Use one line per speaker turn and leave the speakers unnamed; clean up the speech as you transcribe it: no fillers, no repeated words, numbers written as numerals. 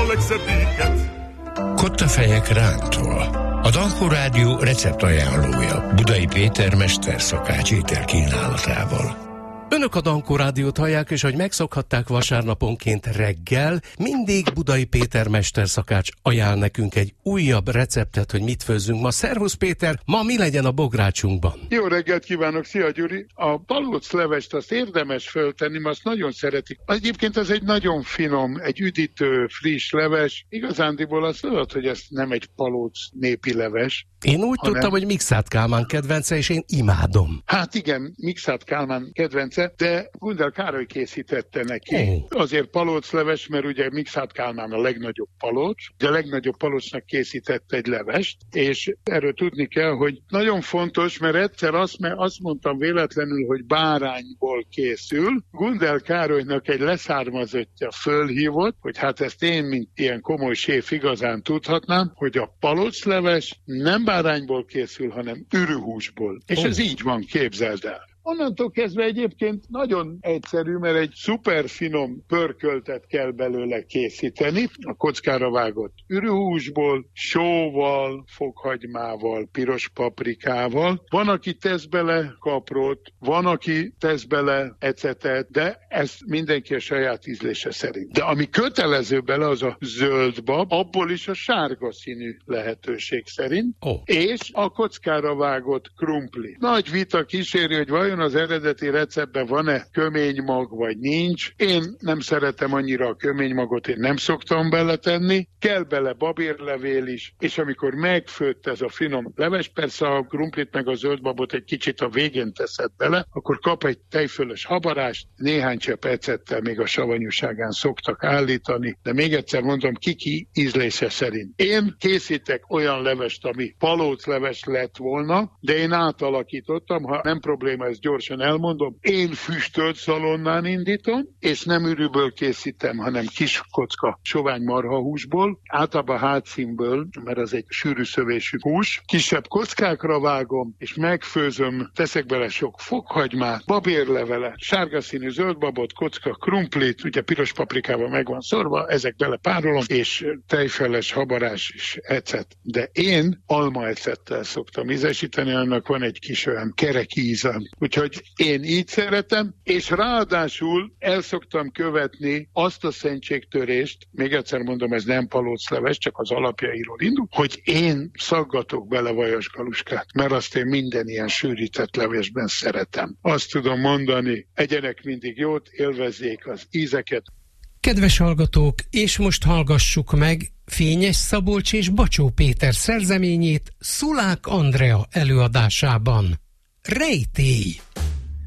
legszebb éket.
Kottafejek rántva. A Dankó Rádió receptajánlója Budai Péter mesterszakács ételkínálatával.
Önök a Dankó Rádiót hallják, és hogy megszokhatták vasárnaponként reggel, mindig Budai Péter mesterszakács ajánl nekünk egy újabb receptet, hogy mit főzzünk ma. Szervusz Péter, ma mi legyen a bográcsunkban?
Jó reggelt kívánok, szia Gyuri! A palóclevest azt érdemes föltenni, mert azt nagyon szeretik. Egyébként ez egy nagyon finom, egy üdítő, friss leves. Igazándiból azt tudod, hogy ez nem egy palóc népi leves.
Én úgy tudtam, hogy Mikszáth Kálmán kedvence, és én imádom.
Hát igen, Mikszáth Kálmán kedvence, de Gundel Károly készítette neki. Azért palócleves, mert ugye Mikszáth Kálmán a legnagyobb palóc, de a legnagyobb palócnak készítette egy levest, és erről tudni kell, hogy nagyon fontos, mert egyszer azt mondtam véletlenül, hogy bárányból készül. Gundel Károlynak egy leszármazottja fölhívott, hogy hát ezt én, mint ilyen komoly séf igazán tudhatnám, hogy a palócleves nem bárányból készül, hanem ürühúsból. És ez így van, képzeld el. Onnantól kezdve egyébként nagyon egyszerű, mert egy szuper finom pörköltet kell belőle készíteni, a kockára vágott ürühúsból, sóval, fokhagymával, piros paprikával. Van, aki tesz bele kaprot, van, aki tesz bele ecetet, de ez mindenki a saját ízlése szerint. De ami kötelező bele, az a zöld bab, abból is a sárga színű lehetőség szerint, és a kockára vágott krumpli. Nagy vita kíséri, hogy vajon az eredeti receptben van-e köménymag, vagy nincs. Én nem szeretem annyira a köménymagot, én nem szoktam beletenni. Kell bele babérlevél is, és amikor megfőtt ez a finom leves, persze a krumplit meg a zöldbabot egy kicsit a végén teszed bele, akkor kap egy tejfölös habarást, néhány csepp ecettel még a savanyúságán szoktak állítani, de még egyszer mondom, ki ízlése szerint. Én készítek olyan levest, ami palócleves lett volna, de én átalakítottam, ha nem probléma, ez gyorsan elmondom, én füstölt szalonnán indítom, és nem ürűből készítem, hanem kis kocka sovány marhahúsból, általában hátszínből, mert az egy sűrű szövésű hús, kisebb kockákra vágom, és megfőzöm, teszek bele sok fokhagymát, babérlevelet, sárga színű zöldbabot, kocka, krumplit, ugye piros paprikával meg van szorva, ezek bele párolom, és tejfeles habarás és ecet. De én almaecettel szoktam ízesíteni, annak van egy kis olyan kerek íze. Úgyhogy én így szeretem, és ráadásul el szoktam követni azt a szentségtörést, még egyszer mondom, ez nem palócleves, csak az alapjairól indul, hogy én szaggatok bele vajasgaluskát, mert azt én minden ilyen sűrített levesben szeretem. Azt tudom mondani, egyenek mindig jót, élvezzék az ízeket.
Kedves hallgatók, és most hallgassuk meg Fényes Szabolcs és Bacsó Péter szerzeményét Szulák Andrea előadásában. Rejtély!